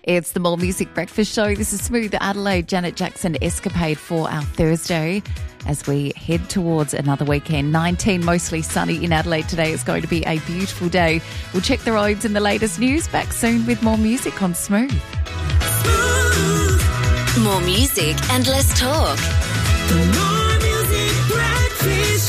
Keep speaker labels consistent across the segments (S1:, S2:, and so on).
S1: It's the More Music Breakfast Show. This is Smooth Adelaide, Janet Jackson Escapade for our Thursday as we head towards another weekend. 19, mostly sunny in Adelaide today. It's going to be a beautiful day. We'll check the roads and the latest news. Back soon with more music on Smooth.
S2: More music and less talk. The More Music Breakfast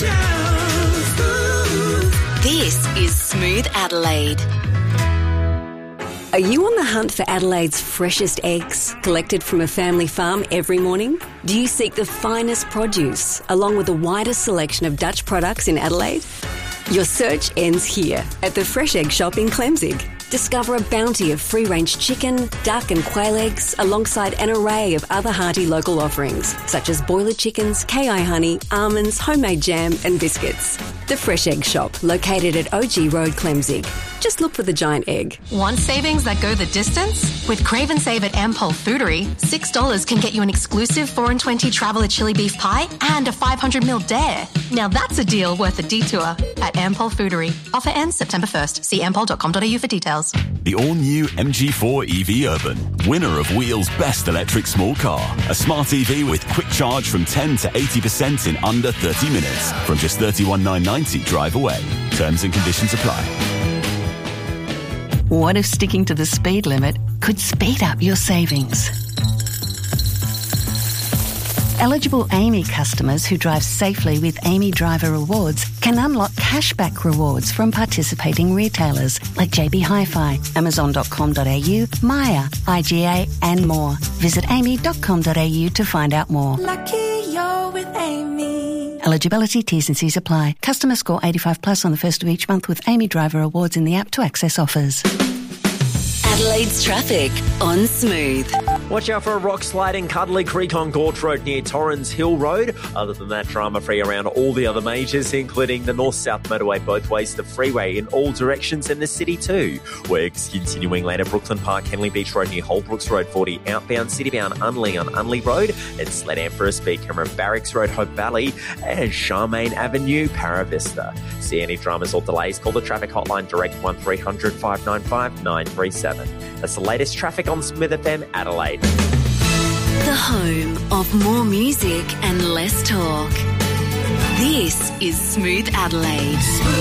S2: Show. This is Smooth Adelaide.
S3: Are you on the hunt for Adelaide's freshest eggs, collected from a family farm every morning? Do you seek the finest produce, along with the widest selection of Dutch products in Adelaide? Your search ends here, at the Fresh Egg Shop in Clemzig. Discover a bounty of free-range chicken, duck and quail eggs, alongside an array of other hearty local offerings, such as boiler chickens, KI honey, almonds, homemade jam and biscuits. The Fresh Egg Shop, located at OG Road, Clemzig. Just look for the giant egg.
S4: Want savings that go the distance? With Crave and Save at Ampol Foodery, $6 can get you an exclusive 4 and 20 Traveller chili beef pie and a 500ml dare. Now that's a deal worth a detour at Ampol Foodery. Offer ends September 1st. See ampol.com.au for details.
S5: The all-new MG4 EV Urban, winner of Wheel's Best Electric Small Car. A smart EV with quick charge from 10 to 80% in under 30 minutes. From just $31,990 drive away. Terms and conditions apply.
S6: What if sticking to the speed limit could speed up your savings? Eligible AAMI customers who drive safely with AAMI Driver Rewards can unlock cashback rewards from participating retailers like JB Hi-Fi, Amazon.com.au, Maya, IGA and more. Visit aami.com.au to find out more.
S7: Lucky you're with AAMI.
S6: Eligibility, T's and C's apply. Customer score 85 plus on the first of each month with AAMI Driver Rewards in the app to access offers.
S2: Adelaide's traffic on Smooth.
S8: Watch out for a rock slide in Cuddly Creek on Gorge Road near Torrens Hill Road. Other than that, drama-free around all the other majors, including the north-south motorway both ways, the freeway in all directions, and the city too. We're continuing later, Brooklyn Park, Henley Beach Road near Holbrooks Road 40, outbound, citybound Unley on Unley Road, and Sledam for a speed camera, Barracks Road, Hope Valley, and Charmaine Avenue, Para Vista. See any dramas or delays, call the traffic hotline direct 1300 595 937. That's the latest traffic on Smooth FM Adelaide.
S2: The home of more music and less talk. This is Smooth Adelaide.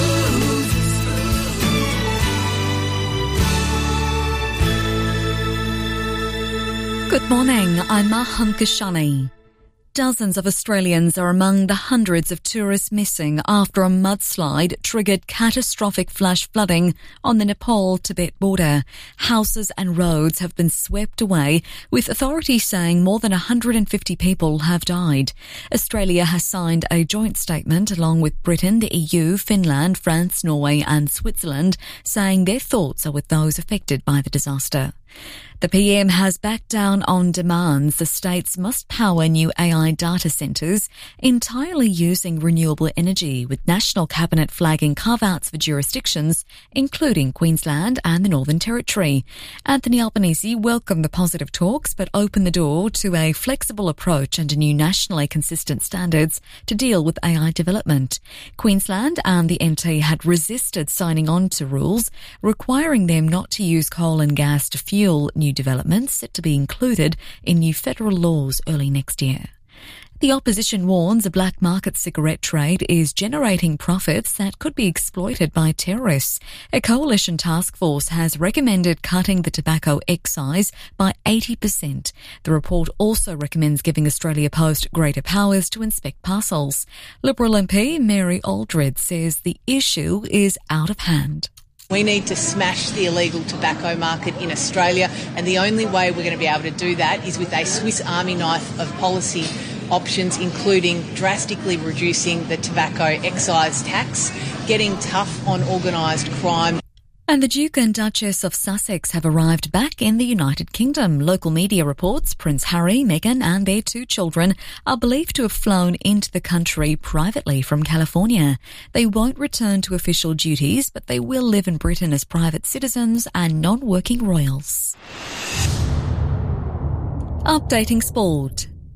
S9: Good morning, I'm Mahan Kashani. Dozens of Australians are among the hundreds of tourists missing after a mudslide triggered catastrophic flash flooding on the Nepal-Tibet border. Houses and roads have been swept away, with authorities saying more than 150 people have died. Australia has signed a joint statement along with Britain, the EU, Finland, France, Norway and Switzerland, saying their thoughts are with those affected by the disaster. The PM has backed down on demands the states must power new AI data centres entirely using renewable energy, with National Cabinet flagging carve-outs for jurisdictions, including Queensland and the Northern Territory. Anthony Albanese welcomed the positive talks but opened the door to a flexible approach and new nationally consistent standards to deal with AI development. Queensland and the NT had resisted signing on to rules requiring them not to use coal and gas to fuel new developments set to be included in new federal laws early next year. The opposition warns a black market cigarette trade is generating profits that could be exploited by terrorists. A coalition task force has recommended cutting the tobacco excise by 80%. The report also recommends giving Australia Post greater powers to inspect parcels. Liberal MP Mary Aldred says the issue is out of hand.
S10: We need to smash the illegal tobacco market in Australia, and the only way we're going to be able to do that is with a Swiss Army knife of policy options, including drastically reducing the tobacco excise tax, getting tough on organised crime.
S9: And the Duke and Duchess of Sussex have arrived back in the United Kingdom. Local media reports Prince Harry, Meghan and their 2 children are believed to have flown into the country privately from California. They won't return to official duties, but they will live in Britain as private citizens and non-working royals. Updating sport.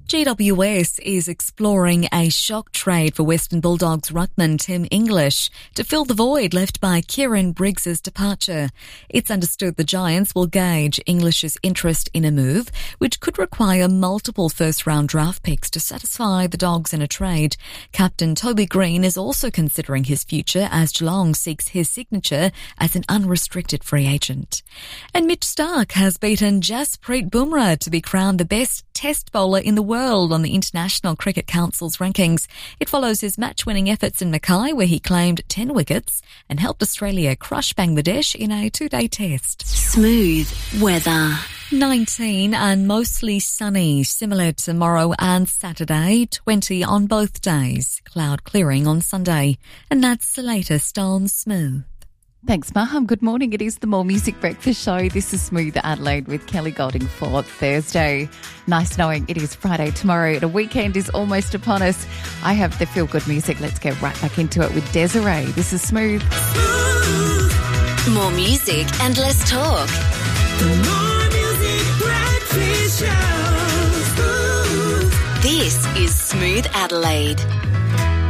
S9: GWS is exploring a shock trade for Western Bulldogs ruckman Tim English to fill the void left by Kieran Briggs's departure. It's understood the Giants will gauge English's interest in a move, which could require multiple first-round draft picks to satisfy the Dogs in a trade. Captain Toby Green is also considering his future as Geelong seeks his signature as an unrestricted free agent. And Mitch Starc has beaten Jasprit Bumrah to be crowned the best Test bowler in the world on the International Cricket Council's rankings. It follows his match-winning efforts in Mackay, where he claimed 10 wickets and helped Australia crush Bangladesh in a 2-day test.
S2: Smooth weather.
S9: 19 and mostly sunny, similar to tomorrow and Saturday, 20 on both days. Cloud clearing on Sunday. And that's the latest on Smooth.
S1: Thanks, Maham. Good morning. It is the More Music Breakfast Show. This is Smooth Adelaide with Kelly Golding for Thursday. Nice knowing it is Friday tomorrow. The weekend is almost upon us. I have the feel-good music. Let's get right back into it with Desiree. This is Smooth.
S2: More music and less talk.
S7: More Music Breakfast Show.
S2: This is Smooth Adelaide.